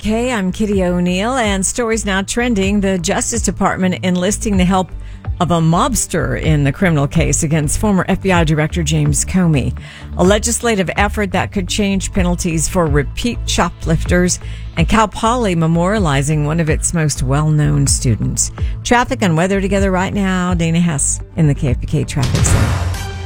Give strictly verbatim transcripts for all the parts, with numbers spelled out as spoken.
K. I'm Kitty O'Neill, and stories now trending. The Justice Department enlisting the help of a mobster in the criminal case against former F B I Director James Comey. A legislative effort that could change penalties for repeat shoplifters, and Cal Poly memorializing one of its most well-known students. Traffic and weather together right now. Dana Hess in the K F B K Traffic Center.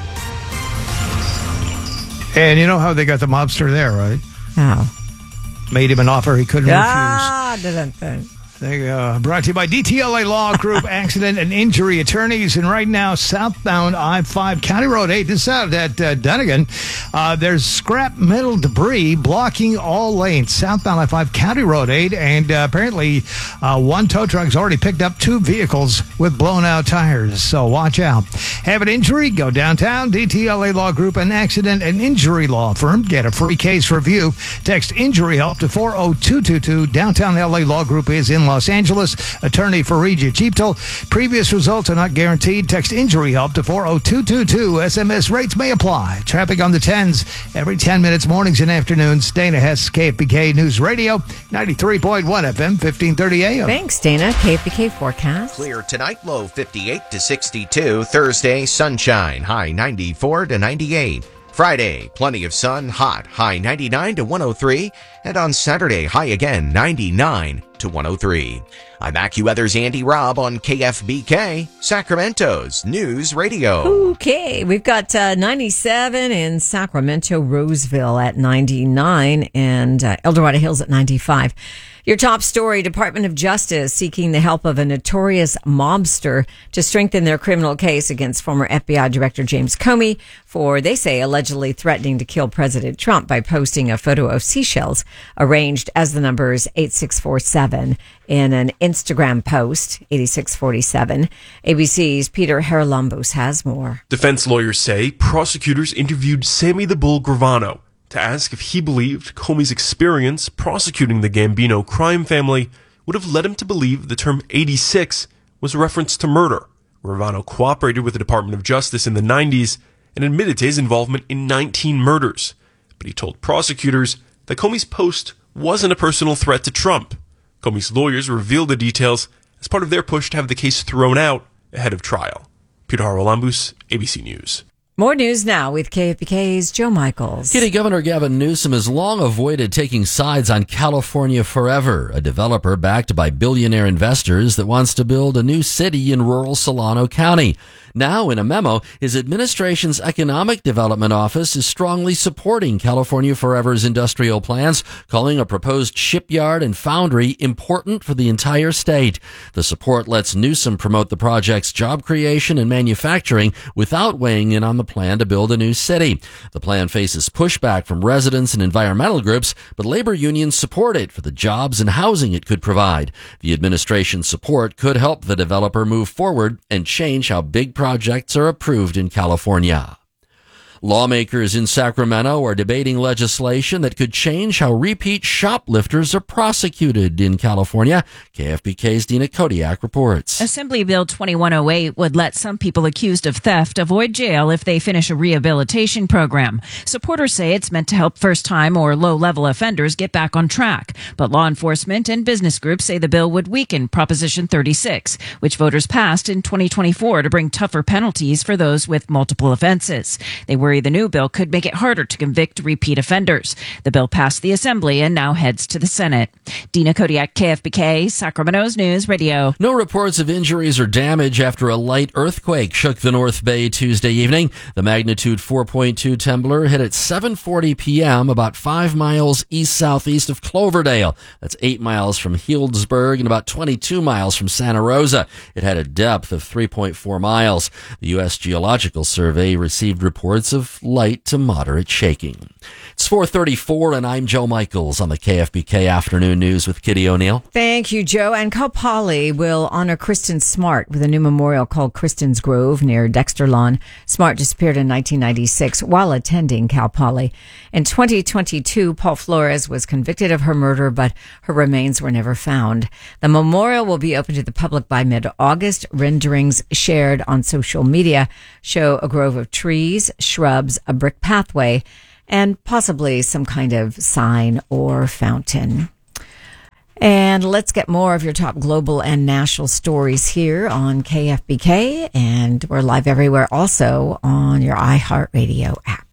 And you know how they got the mobster there, right? How? Made him an offer he couldn't ah, refuse. Dun, dun. There you go. Brought to you by D T L A Law Group, Accident and Injury Attorneys. And right now, southbound I five County Road eight, this is out at uh, Dunnigan. Uh, there's scrap metal debris blocking all lanes. Southbound I five County Road eight. And uh, apparently, uh, one tow truck's already picked up two vehicles with blown out tires. So watch out. Have an injury? Go downtown. D T L A Law Group, an accident and injury law firm. Get a free case review. Text injury help to four oh two two two. Downtown L A Law Group is in Los Angeles. Attorney Fareed Cheaptel. Previous results are not guaranteed. Text injury help to four oh two two two. S M S rates may apply. Traffic on the tens every ten minutes, mornings and afternoons. Dana Hess, K F B K News Radio, ninety-three point one F M, fifteen thirty A M. Thanks, Dana. K F B K forecast. Clear tonight, low fifty-eight to sixty-two. Thursday, sunshine, high ninety-four to ninety-eight. Friday, plenty of sun, hot, high ninety-nine to one oh three. And on Saturday, high again, ninety-nine to one oh three. I'm AccuWeather's Andy Robb on K F B K, Sacramento's News Radio. Okay, we've got uh, ninety-seven in Sacramento, Roseville at ninety-nine, and uh, El Dorado Hills at ninety-five. Your top story, Department of Justice seeking the help of a notorious mobster to strengthen their criminal case against former F B I Director James Comey for, they say, allegedly threatening to kill President Trump by posting a photo of seashells arranged as the numbers eight six four seven in an Instagram post, eighty-six forty-seven. A B C's Peter Haralambos has more. Defense lawyers say prosecutors interviewed Sammy the Bull Gravano to ask if he believed Comey's experience prosecuting the Gambino crime family would have led him to believe the term eighty-six was a reference to murder. Gravano cooperated with the Department of Justice in the nineties and admitted to his involvement in nineteen murders. But he told prosecutors that Comey's post wasn't a personal threat to Trump. Comey's lawyers revealed the details as part of their push to have the case thrown out ahead of trial. Peter Haralambos, A B C News. More news now with K F B K's Joe Michaels. Kitty, Governor Gavin Newsom has long avoided taking sides on California Forever, a developer backed by billionaire investors that wants to build a new city in rural Solano County. Now, in a memo, his administration's Economic Development Office is strongly supporting California Forever's industrial plans, calling a proposed shipyard and foundry important for the entire state. The support lets Newsom promote the project's job creation and manufacturing without weighing in on the plan to build a new city. The plan faces pushback from residents and environmental groups, but labor unions support it for the jobs and housing it could provide. The administration's support could help the developer move forward and change how big projects are approved in California. Lawmakers in Sacramento are debating legislation that could change how repeat shoplifters are prosecuted in California. K F B K's Dina Kodiak reports. Assembly Bill twenty-one oh eight would let some people accused of theft avoid jail if they finish a rehabilitation program. Supporters say it's meant to help first-time or low-level offenders get back on track. But law enforcement and business groups say the bill would weaken Proposition thirty-six, which voters passed in twenty twenty-four to bring tougher penalties for those with multiple offenses. They worry the new bill could make it harder to convict repeat offenders. The bill passed the Assembly and now heads to the Senate. Dina Kodiak, K F B K, Sacramento's News Radio. No reports of injuries or damage after a light earthquake shook the North Bay Tuesday evening. The magnitude four point two trembler hit at seven forty p.m. about five miles east-southeast of Cloverdale. That's eight miles from Healdsburg and about twenty-two miles from Santa Rosa. It had a depth of three point four miles. The U S Geological Survey received reports of light to moderate shaking. It's four thirty-four, and I'm Joe Michaels on the K F B K Afternoon News with Kitty O'Neill. Thank you, Joe. And Cal Poly will honor Kristen Smart with a new memorial called Kristen's Grove near Dexter Lawn. Smart disappeared in nineteen ninety-six while attending Cal Poly. In twenty twenty-two, Paul Flores was convicted of her murder, but her remains were never found. The memorial will be open to the public by mid-August. Renderings shared on social media show a grove of trees, shrubs, a brick pathway, and possibly some kind of sign or fountain. And let's get more of your top global and national stories here on K F B K. And we're live everywhere also on your iHeartRadio app.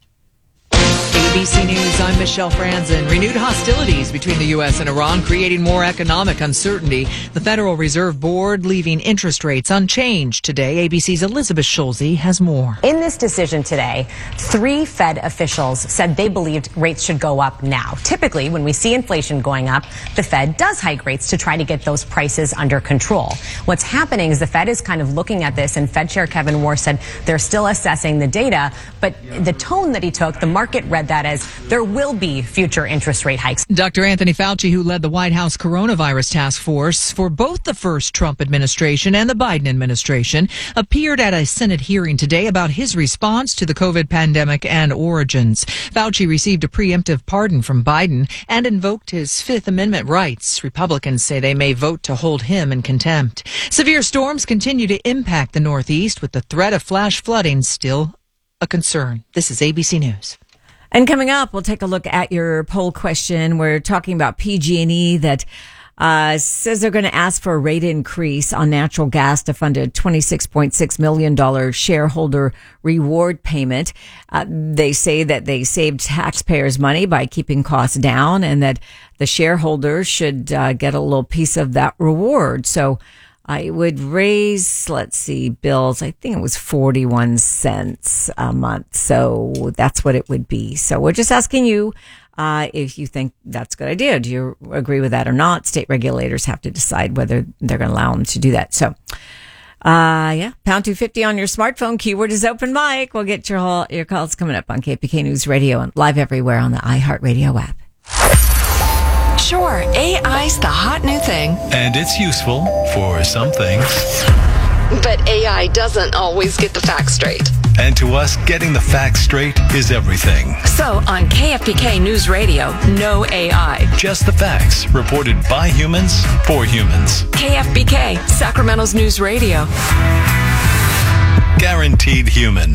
A B C News, I'm Michelle Franzen. Renewed hostilities between the U S and Iran creating more economic uncertainty. The Federal Reserve Board leaving interest rates unchanged today. A B C's Elizabeth Schulze has more. In this decision today, three Fed officials said they believed rates should go up now. Typically, when we see inflation going up, the Fed does hike rates to try to get those prices under control. What's happening is the Fed is kind of looking at this, and Fed Chair Kevin Warsh said they're still assessing the data, but the tone that he took, the market read that as there will be future interest rate hikes. Doctor Anthony Fauci, who led the White House coronavirus task force for both the first Trump administration and the Biden administration, appeared at a Senate hearing today about his response to the COVID pandemic and origins. Fauci received a preemptive pardon from Biden and invoked his Fifth Amendment rights. Republicans say they may vote to hold him in contempt. Severe storms continue to impact the Northeast, with the threat of flash flooding still a concern. This is A B C News. And coming up, we'll take a look at your poll question. We're talking about P G and E that uh, says they're going to ask for a rate increase on natural gas to fund a twenty-six point six million dollars shareholder reward payment. Uh, they say that they saved taxpayers money by keeping costs down, and that the shareholders should uh, get a little piece of that reward. So I would raise, let's see, bills, I think it was forty-one cents a month. So that's what it would be. So we're just asking you uh, if you think that's a good idea. Do you agree with that or not? State regulators have to decide whether they're going to allow them to do that. So, uh, yeah, pound two fifty on your smartphone. Keyword is open mic. We'll get your, whole, your calls coming up on K P K News Radio and live everywhere on the iHeartRadio app. Sure, A I's the hot new thing. And it's useful for some things. But A I doesn't always get the facts straight. And to us, getting the facts straight is everything. So on K F B K News Radio, no A I. Just the facts, reported by humans, for humans. K F B K, Sacramento's News Radio. Guaranteed human.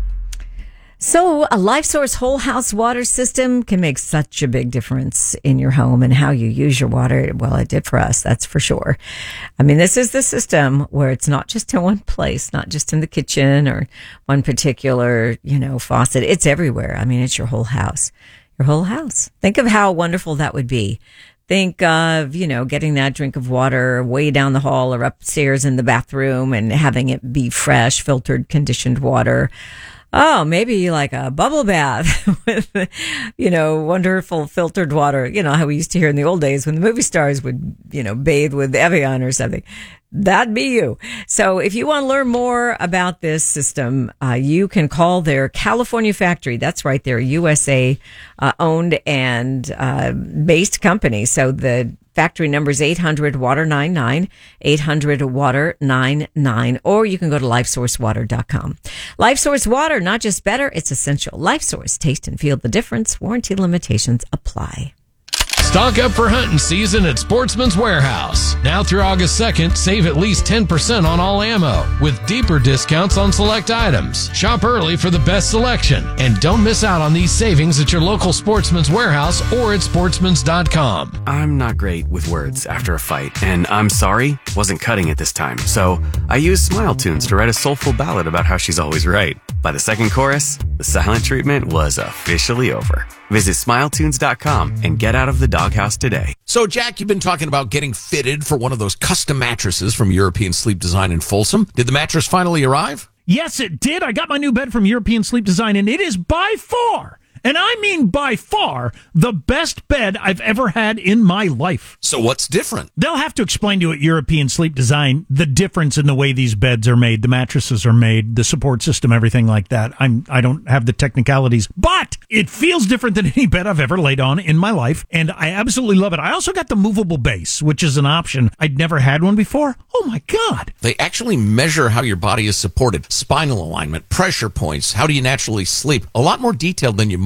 So a LifeSource whole house water system can make such a big difference in your home and how you use your water. Well, it did for us, that's for sure. I mean, this is the system where it's not just in one place, not just in the kitchen or one particular, you know, faucet. It's everywhere. I mean, it's your whole house, your whole house. Think of how wonderful that would be. Think of, you know, getting that drink of water way down the hall or upstairs in the bathroom and having it be fresh, filtered, conditioned water. Oh, maybe like a bubble bath with, you know, wonderful filtered water. You know, how we used to hear in the old days when the movie stars would, you know, bathe with Evian or something. That'd be you. So if you want to learn more about this system, uh, you can call their California factory. That's right. They're a U S A uh, owned and uh, based company. So the factory number is eight hundred water ninety-nine, eight hundred water ninety-nine, or you can go to lifesource water dot com. LifeSource Water, not just better, it's essential. LifeSource, taste and feel the difference. Warranty limitations apply. Stock up for hunting season at Sportsman's Warehouse. Now through August second, save at least ten percent on all ammo with deeper discounts on select items. Shop early for the best selection and don't miss out on these savings at your local Sportsman's Warehouse or at sportsmans dot com. I'm not great with words after a fight, and I'm sorry, wasn't cutting it this time. So I used Smile Tunes to write a soulful ballad about how she's always right. By the second chorus, the silent treatment was officially over. Visit smile tunes dot com and get out of the doghouse today. So, Jack, you've been talking about getting fitted for one of those custom mattresses from European Sleep Design in Folsom. Did the mattress finally arrive? Yes, it did. I got my new bed from European Sleep Design, and it is by far, and I mean by far, the best bed I've ever had in my life. So what's different? They'll have to explain to you at European Sleep Design the difference in the way these beds are made, the mattresses are made, the support system, everything like that. I'm, I don't have the technicalities, but it feels different than any bed I've ever laid on in my life, and I absolutely love it. I also got the movable base, which is an option. I'd never had one before. Oh, my God. They actually measure how your body is supported, spinal alignment, pressure points, how do you naturally sleep. A lot more detailed than you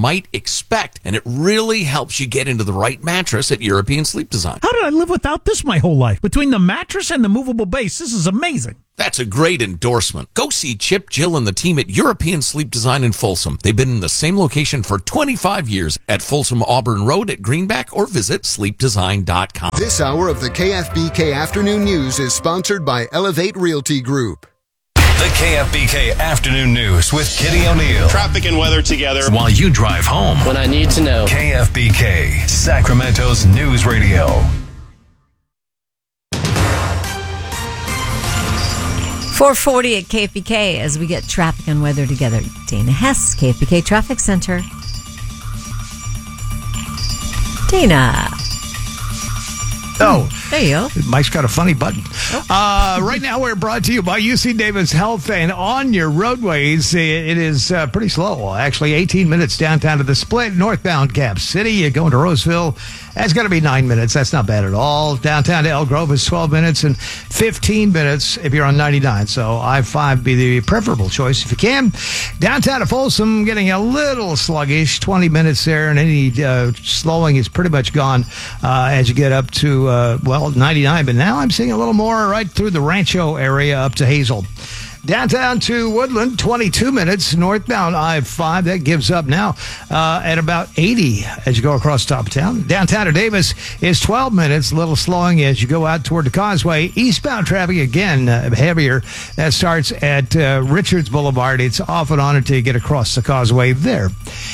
might expect, and it really helps you get into the right mattress at European Sleep Design. How did I live without this my whole life? Between the mattress and the movable base, this is amazing. That's a great endorsement. Go see Chip, Jill, and the team at European Sleep Design in Folsom. They've been in the same location for twenty-five years at Folsom Auburn Road at Greenback, or visit sleep design dot com. This hour of the K F B K Afternoon News is sponsored by Elevate Realty Group. The K F B K Afternoon News with Kitty O'Neill. Traffic and weather together while you drive home. When I need to know. K F B K, Sacramento's news radio. four forty at K F B K as we get traffic and weather together. Dana Hess, K F B K Traffic Center. Dana. Oh, there you go. Mike's got a funny button. Oh. Uh, right now, we're brought to you by U C Davis Health, and on your roadways, it is uh, pretty slow. Actually, eighteen minutes downtown to the Split, northbound Cap City. You're going to Roseville. That's got to be nine minutes. That's not bad at all. Downtown to Elk Grove is twelve minutes and fifteen minutes if you're on ninety-nine. So I five be the preferable choice if you can. Downtown to Folsom, getting a little sluggish. twenty minutes there, and any uh, slowing is pretty much gone uh, as you get up to, uh, well, ninety-nine. But now I'm seeing a little more right through the Rancho area up to Hazel. Downtown to Woodland, twenty-two minutes. Northbound I five, that gives up now uh, at about eighty as you go across top of town. Downtown to Davis is twelve minutes, a little slowing as you go out toward the Causeway. Eastbound traffic, again, uh, heavier. That starts at uh, Richards Boulevard. It's off and on until you get across the Causeway there.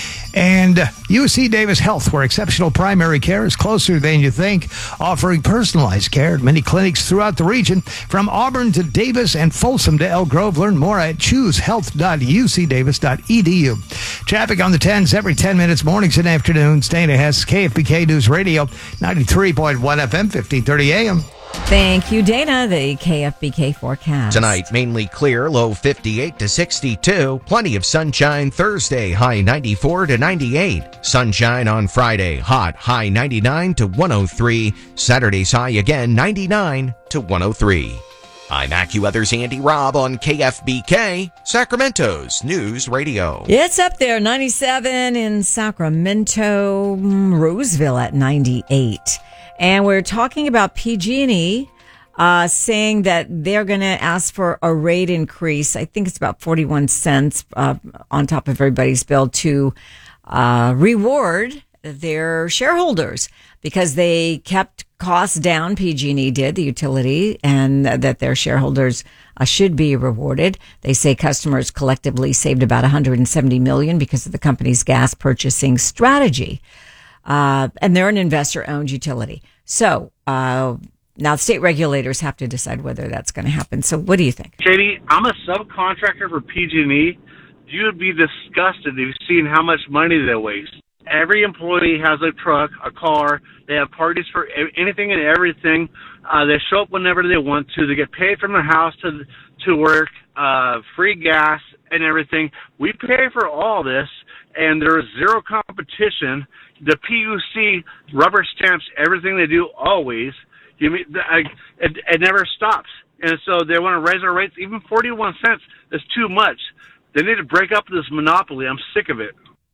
And U C Davis Health, where exceptional primary care is closer than you think, offering personalized care at many clinics throughout the region, from Auburn to Davis and Folsom to Elk Grove. Learn more at choose health dot u c davis dot e d u. Traffic on the tens every ten minutes, mornings and afternoons. Dana Hess, K F B K News Radio, ninety-three point one F M, fifteen thirty A M. Thank you, Dana. The K F B K forecast. Tonight, mainly clear, low fifty-eight to sixty-two. Plenty of sunshine Thursday, high ninety-four to ninety-eight. Sunshine on Friday, hot, high ninety-nine to one oh three. Saturday's high again, ninety-nine to one oh three. I'm AccuWeather's Andy Robb on K F B K, Sacramento's News Radio. It's up there, ninety-seven in Sacramento, Roseville at ninety-eight. And we're talking about P G and E uh, saying that they're going to ask for a rate increase. I think it's about forty-one cents uh, on top of everybody's bill to uh, reward their shareholders because they kept costs down. P G and E did, the utility, and that their shareholders uh, should be rewarded. They say customers collectively saved about one hundred seventy million dollars because of the company's gas purchasing strategy. Uh, and they're an investor-owned utility. So uh, now state regulators have to decide whether that's going to happen. So what do you think? Katie, I'm a subcontractor for P G and E. You would be disgusted if you've seen how much money they waste. Every employee has a truck, a car. They have parties for anything and everything. Uh, they show up whenever they want to. They get paid from their house to to work, uh, free gas and everything. We pay for all this, and there is zero competition. The P U C rubber stamps everything they do always. You mean I, it, it never stops, and so they want to raise our rates. Even forty-one cents is too much. They need to break up this monopoly. I'm sick of it.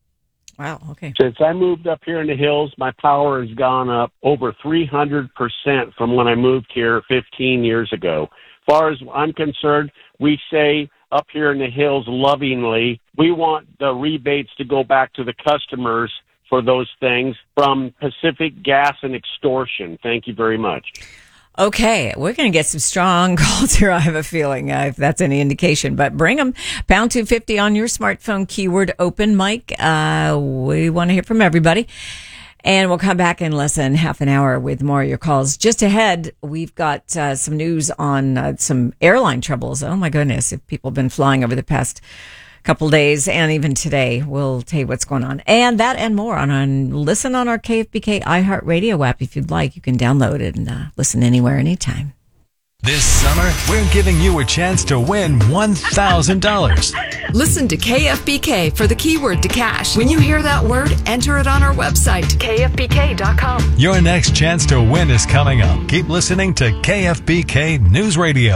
Wow. Okay. Since I moved up here in the hills, my power has gone up over three hundred percent from when I moved here fifteen years ago. As far as I'm concerned, we say up here in the hills lovingly, we want the rebates to go back to the customers for those things from Pacific Gas and Extortion. Thank you very much. Okay, we're going to get some strong calls here, I have a feeling, uh, if that's any indication. But bring them. Pound two fifty on your smartphone, keyword open mic. Uh, we want to hear from everybody. And we'll come back in less than half an hour with more of your calls. Just ahead, we've got uh, some news on uh, some airline troubles. Oh, my goodness, if people have been flying over the past couple days and even today, we'll tell you what's going on. And that and more on, on listen on our K F B K iHeartRadio app if you'd like. You can download it and uh, listen anywhere, anytime. This summer, we're giving you a chance to win one thousand dollars. Listen to K F B K for the keyword to cash. When you hear that word, enter it on our website, K F B K dot com. Your next chance to win is coming up. Keep listening to K F B K News Radio.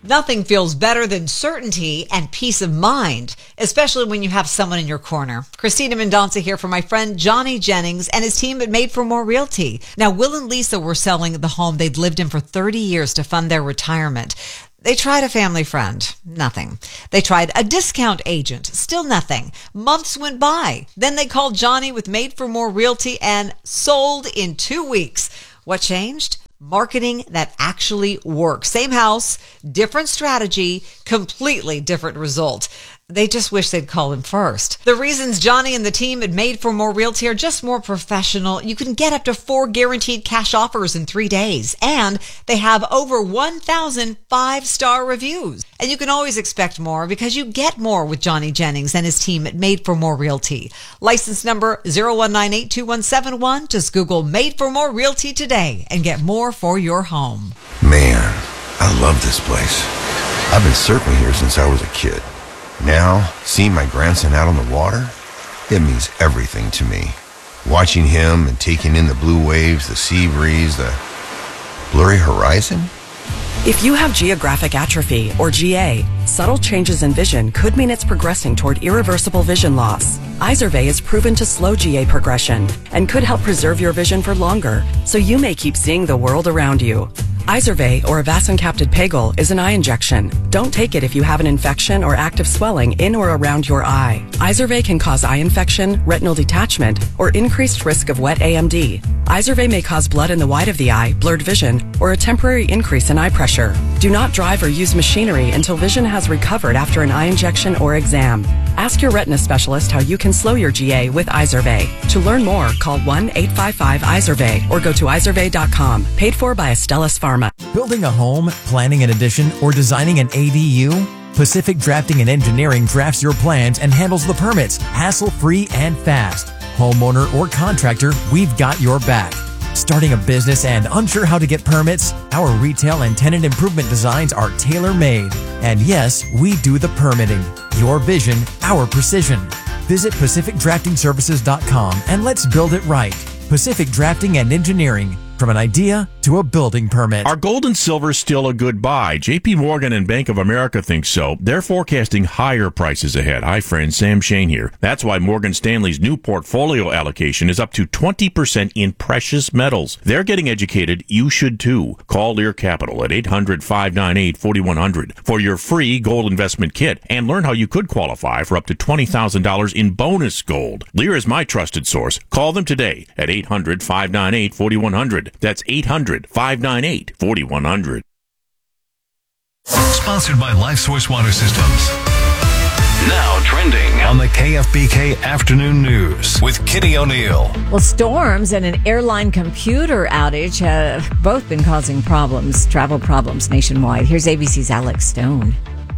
Nothing feels better than certainty and peace of mind, especially when you have someone in your corner. Christina Mendonca here for my friend Johnny Jennings and his team at Made for More Realty. Now, Will and Lisa were selling the home they'd lived in for thirty years to fund their retirement. They tried a family friend. Nothing. They tried a discount agent. Still nothing. Months went by. Then they called Johnny with Made for More Realty and sold in two weeks. What changed? Marketing that actually works. Same house, different strategy, completely different result. They just wish they'd call him first. The reasons Johnny and the team had Made for More Realty are just more professional. You can get up to four guaranteed cash offers in three days. And they have over one thousand five-star reviews. And you can always expect more because you get more with Johnny Jennings and his team at Made for More Realty. License number zero one nine eight two one seven one. Just Google Made for More Realty today and get more for your home. Man, I love this place. I've been surfing here since I was a kid. Now, seeing my grandson out on the water, it means everything to me. Watching him and taking in the blue waves, the sea breeze, the blurry horizon. If you have geographic atrophy, or G A, subtle changes in vision could mean it's progressing toward irreversible vision loss. Izervay is proven to slow G A progression and could help preserve your vision for longer, so you may keep seeing the world around you. Izervay, or avacincaptad pegol, is an eye injection. Don't take it if you have an infection or active swelling in or around your eye. Izervay can cause eye infection, retinal detachment, or increased risk of wet A M D. Izervay may cause blood in the white of the eye, blurred vision, or a temporary increase in eye pressure. Do not drive or use machinery until vision has recovered after an eye injection or exam. Ask your retina specialist how you can slow your G A with Izervay. To learn more, call one eight five five Izervay or go to izervay dot com. Paid for by Astellas Pharma. Building a home, planning an addition, or designing an A D U? Pacific Drafting and Engineering drafts your plans and handles the permits, hassle-free and fast. Homeowner or contractor, we've got your back. Starting a business and unsure how to get permits? Our retail and tenant improvement designs are tailor-made. And yes, we do the permitting. Your vision, our precision. Visit pacific drafting services dot com and let's build it right. Pacific Drafting and Engineering. From an idea to a building permit. Are gold and silver still a good buy? J P Morgan and Bank of America think so. They're forecasting higher prices ahead. Hi, friend. Sam Shane here. That's why Morgan Stanley's new portfolio allocation is up to twenty percent in precious metals. They're getting educated. You should too. Call Lear Capital at eight hundred, five nine eight, four one zero zero for your free gold investment kit and learn how you could qualify for up to twenty thousand dollars in bonus gold. Lear is my trusted source. Call them today at eight hundred, five nine eight, four one zero zero. That's eight hundred, five nine eight, four one zero zero. Sponsored by LifeSource Water Systems. Now trending on the K F B K Afternoon News with Kitty O'Neill. Well, storms and an airline computer outage have both been causing problems, travel problems nationwide. Here's A B C's Alex Stone.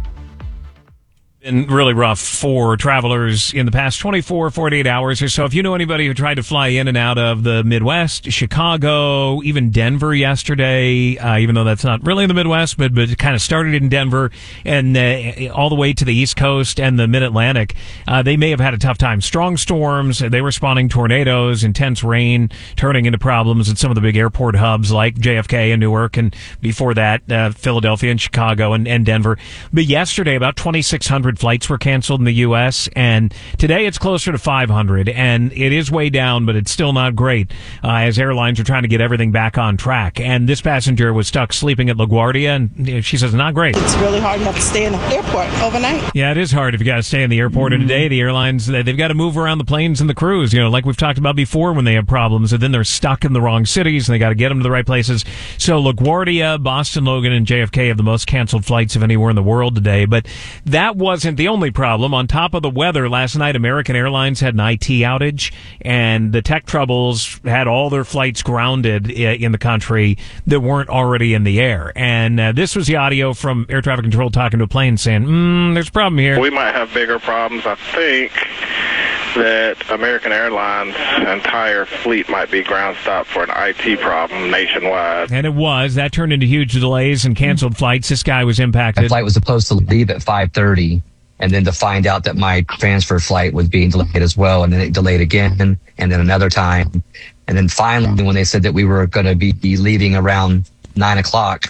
Been really rough for travelers in the past twenty-four, forty-eight hours or so. If you know anybody who tried to fly in and out of the Midwest, Chicago, even Denver yesterday, uh, even though that's not really in the Midwest, but, but it kind of started in Denver and uh, all the way to the East Coast and the Mid-Atlantic, uh, they may have had a tough time. Strong storms, they were spawning tornadoes, intense rain, turning into problems at some of the big airport hubs like J F K and Newark, and before that, uh, Philadelphia and Chicago and, and Denver. But yesterday, about twenty-six hundred flights were canceled in the U S, and today it's closer to five hundred, and it is way down, but it's still not great uh, as airlines are trying to get everything back on track. And this passenger was stuck sleeping at LaGuardia, and she says, not great. It's really hard. You have to stay in the airport overnight. Yeah, it is hard if you got to stay in the airport. Mm-hmm. And today, the airlines, they've got to move around the planes and the crews, you know, like we've talked about before when they have problems, and then they're stuck in the wrong cities, and they got to get them to the right places. So LaGuardia, Boston Logan, and J F K have the most canceled flights of anywhere in the world today. But that wasn't the only problem. On top of the weather, last night American Airlines had an I T outage, and the tech troubles had all their flights grounded in the country that weren't already in the air. And uh, this was the audio from air traffic control talking to a plane saying, mm, there's a problem here. We might have bigger problems. I think that American Airlines' entire fleet might be ground stopped for an I T problem nationwide. And it was. That turned into huge delays and canceled flights. This guy was impacted. My flight was supposed to leave at five thirty. And then to find out that my transfer flight was being delayed as well. And then it delayed again, and then another time. And then finally, when they said that we were going to be, be leaving around nine o'clock,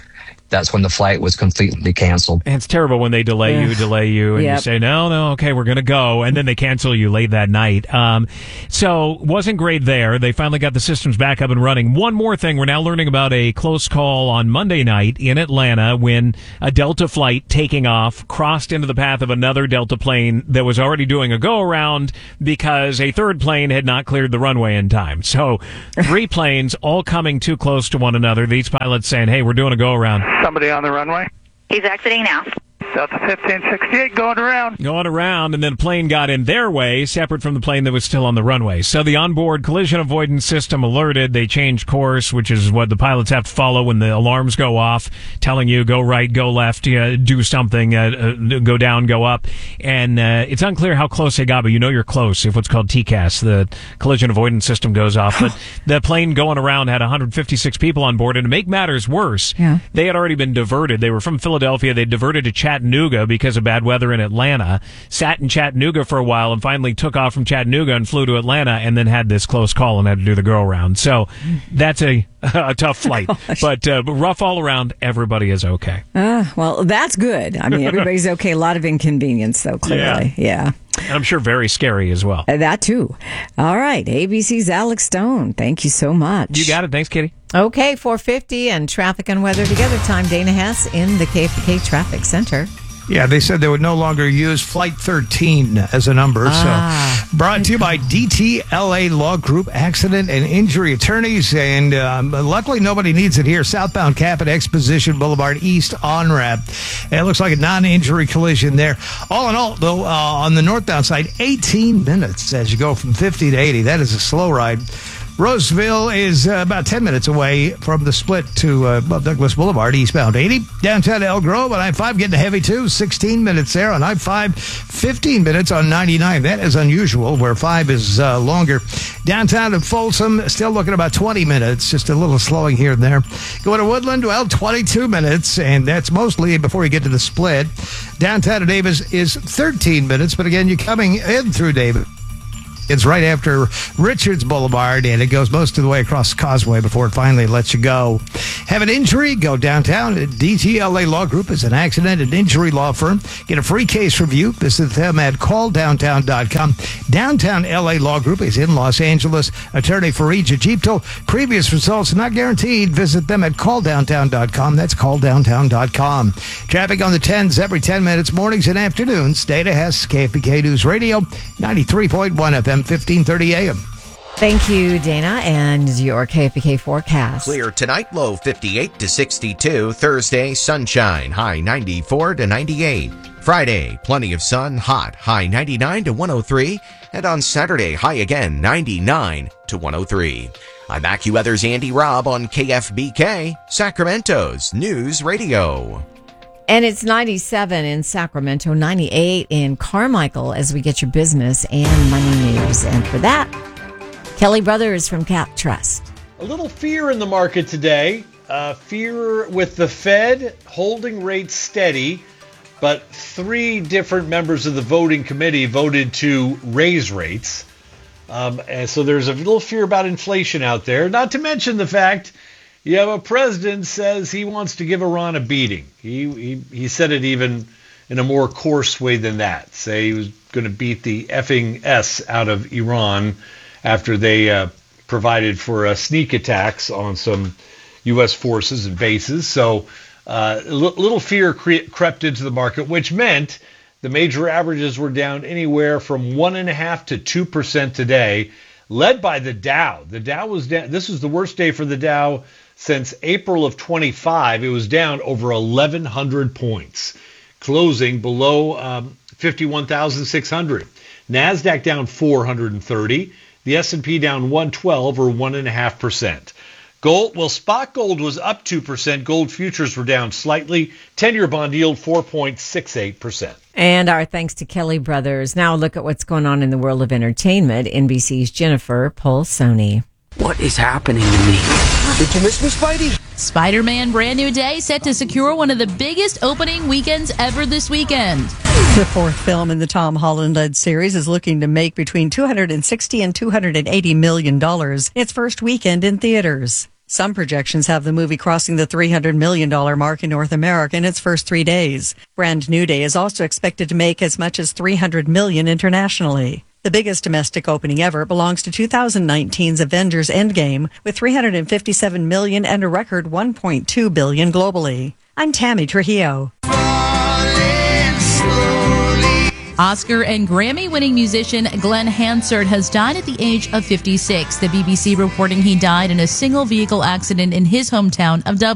that's when the flight was completely canceled. And it's terrible when they delay Yeah. you, delay you, and Yep. you say, no, no, okay, we're going to go. And then they cancel you late that night. Um, so wasn't great there. They finally got the systems back up and running. One more thing. We're now learning about a close call on Monday night in Atlanta when a Delta flight taking off crossed into the path of another Delta plane that was already doing a go-around because a third plane had not cleared the runway in time. So three planes all coming too close to one another. These pilots saying, hey, we're doing a go-around. Somebody on the runway. He's exiting now. Delta fifteen sixty-eight going around. Going around, and then a plane got in their way, separate from the plane that was still on the runway. So the onboard collision avoidance system alerted. They changed course, which is what the pilots have to follow when the alarms go off, telling you go right, go left, uh, do something, uh, uh, go down, go up. And uh, it's unclear how close they got, but you know you're close if what's called T C A S, the collision avoidance system, goes off. But the plane going around had one hundred fifty-six people on board, and to make matters worse, Yeah. they had already been diverted. They were from Philadelphia. They diverted to Chattanooga because of bad weather in Atlanta, sat in Chattanooga for a while, and finally took off from Chattanooga and flew to Atlanta, and then had this close call and had to do the go around. So that's a, a tough flight, but, uh, but rough all around. Everybody is okay. Uh, well, that's good. I mean, everybody's okay. A lot of inconvenience, though, clearly. Yeah. And I'm sure very scary as well. Uh, that, too. All right. A B C's Alex Stone. Thank you so much. You got it. Thanks, Kitty. Okay, four fifty and traffic and weather together time. Dana Hess in the K F B K Traffic Center. Yeah, they said they would no longer use Flight thirteen as a number. Ah. So, brought to you by D T L A Law Group, Accident and Injury Attorneys. And um, luckily, nobody needs it here. Southbound Cap at Exposition Boulevard East on-ramp. It looks like a non-injury collision there. All in all, though, uh, on the northbound side, eighteen minutes as you go from fifty to eighty. That is a slow ride. Roseville is uh, about ten minutes away from the split to uh, Douglas Boulevard, eastbound eighty. Downtown Elk Grove on I five getting heavy too. sixteen minutes there on I five, fifteen minutes on ninety-nine. That is unusual, where five is uh, longer. Downtown to Folsom, still looking about twenty minutes, just a little slowing here and there. Going to Woodland, well, twenty-two minutes, and that's mostly before you get to the split. Downtown to Davis is thirteen minutes, but again, you're coming in through Davis. It's right after Richards Boulevard, and it goes most of the way across the causeway before it finally lets you go. Have an injury? Go downtown. D T L A Law Group is an accident and injury law firm. Get a free case review. Visit them at call downtown dot com. Downtown L A Law Group is in Los Angeles. Attorney Fareed Jajipto. Previous results not guaranteed. Visit them at call downtown dot com. That's call downtown dot com. Traffic on the tens every ten minutes, mornings and afternoons. Dana Hess, K F B K News Radio, ninety-three point one F M. fifteen thirty A M. Thank you, Dana, and your K F B K forecast. Clear tonight, low fifty-eight to sixty-two. Thursday, sunshine, high ninety-four to ninety-eight. Friday, plenty of sun, hot, high ninety-nine to one oh three. And on Saturday, high again, ninety-nine to one oh three. I'm AccuWeather's Andy Robb on K F B K, Sacramento's News Radio. And it's ninety-seven in Sacramento, ninety-eight in Carmichael as we get your business and money news. And for that, Kelly Brothers from Cap Trust. A little fear in the market today. Uh, fear with the Fed holding rates steady, but three different members of the voting committee voted to raise rates. Um, and so there's a little fear about inflation out there, not to mention the fact you have a president says he wants to give Iran a beating. He, he he said it even in a more coarse way than that. Say he was going to beat the effing S out of Iran after they uh, provided for uh, sneak attacks on some U S forces and bases. So uh, a l- little fear cre- crept into the market, which meant the major averages were down anywhere from one and a half to two percent today, led by the Dow. The Dow was down. This was the worst day for the Dow since April of twenty-five. It was down over eleven hundred points, closing below um, fifty-one thousand six hundred. NASDAQ down four hundred thirty. The S and P down one twelve or one point five percent. Gold, well, spot gold was up two percent. Gold futures were down slightly. ten-year bond yield four point six eight percent. And our thanks to Kelly Brothers. Now look at what's going on in the world of entertainment. N B C's Jennifer Polsoni. What is happening to me? Did you miss me, Spidey? Spider-Man Brand New Day set to secure one of the biggest opening weekends ever this weekend. The fourth film in the Tom Holland-led series is looking to make between two hundred sixty and two hundred eighty million dollars its first weekend in theaters. Some projections have the movie crossing the three hundred million dollars mark in North America in its first three days. Brand New Day is also expected to make as much as three hundred million dollars internationally. The biggest domestic opening ever belongs to twenty nineteen's Avengers Endgame with three hundred fifty-seven million dollars and a record one point two billion dollars globally. I'm Tammy Trujillo. Oscar and Grammy-winning musician Glenn Hansard has died at the age of fifty-six. The B B C reporting he died in a single vehicle accident in his hometown of Dublin.